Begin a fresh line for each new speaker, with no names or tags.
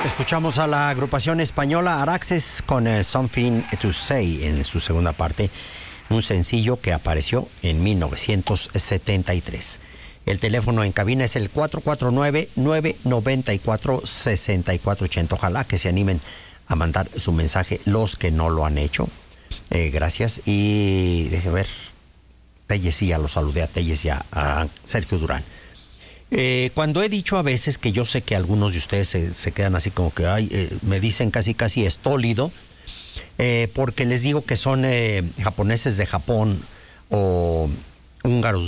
Escuchamos a la agrupación española Araxes con Something to Say en su segunda parte, un sencillo que apareció en 1973. El teléfono en cabina es el 449-994-6480. Ojalá que se animen a mandar su mensaje los que no lo han hecho. Gracias. Y déjeme ver, Telles, sí, ya lo saludé a Telles y a Sergio Durán. Cuando he dicho a veces que yo sé que algunos de ustedes se quedan así como que me dicen casi estólido, porque les digo que son japoneses de Japón o húngaros